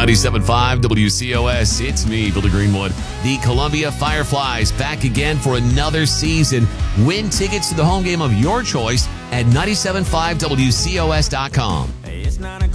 97.5 WCOS. It's me, Billy Greenwood. The Columbia Fireflies back again for another season. Win tickets to the home game of your choice at 97.5WCOS.com.